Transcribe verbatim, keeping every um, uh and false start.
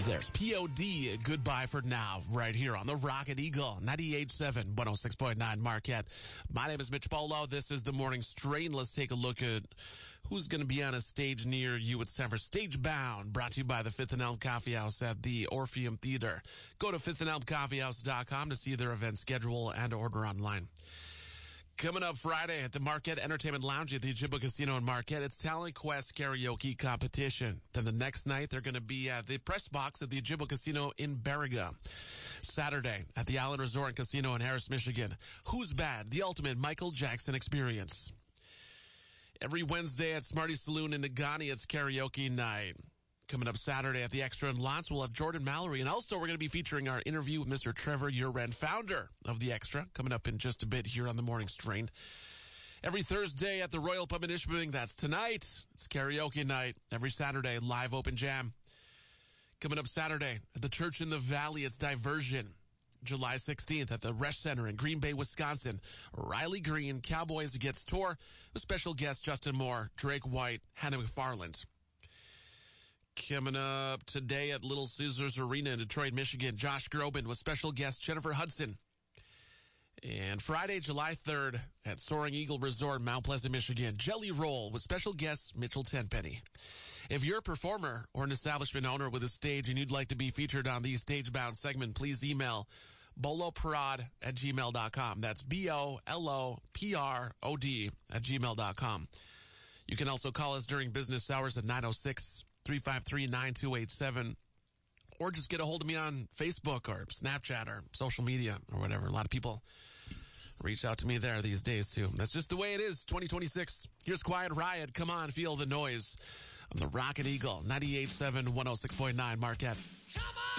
There's P O D, Goodbye for Now, right here on the Rocket Eagle, ninety-eight point seven, one oh six point nine Marquette. My name is Mitch Polo. This is the Morning Strain. Let's take a look at who's going to be on a stage near you. It's time for Stage Bound, brought to you by the Fifth and Elm Coffee House at the Orpheum Theater. Go to fifth and elm coffee house dot com to see their event schedule and order online. Coming up Friday at the Marquette Entertainment Lounge at the Ojibwa Casino in Marquette, it's Talent Quest Karaoke Competition. Then the next night, they're going to be at the Press Box at the Ojibwa Casino in Baraga. Saturday at the Allen Resort and Casino in Harris, Michigan. Who's Bad? The ultimate Michael Jackson experience. Every Wednesday at Smarty's Saloon in Nagani, it's karaoke night. Coming up Saturday at the Extra in Lance, we'll have Jordan Mallory. And also, we're going to be featuring our interview with Mister Trevor Uren, founder of the Extra, coming up in just a bit here on the Morning Strain. Every Thursday at the Royal Pub in Ishpeming, that's tonight. It's karaoke night. Every Saturday, live open jam. Coming up Saturday at the Church in the Valley, it's Diversion. July sixteenth at the Resch Center in Green Bay, Wisconsin. Riley Green, Cowboys Against Tour, with special guests Justin Moore, Drake White, Hannah McFarland. Coming up today at Little Caesars Arena in Detroit, Michigan, Josh Groban with special guest Jennifer Hudson. And Friday, July third at Soaring Eagle Resort, Mount Pleasant, Michigan, Jelly Roll with special guests Mitchell Tenpenny. If you're a performer or an establishment owner with a stage and you'd like to be featured on the Stage-Bound segment, please email boloprod at gmail dot com. That's B O L O P R O D at gmail dot com. You can also call us during business hours at nine oh six, three five three, nine two eight seven, or just get a hold of me on Facebook or Snapchat or social media or whatever. A lot of people reach out to me there these days, too. That's just the way it is, twenty twenty-six. Here's Quiet Riot. Come on, feel the noise on the Rocket Eagle, ninety-eight point seven, one oh six point nine Marquette.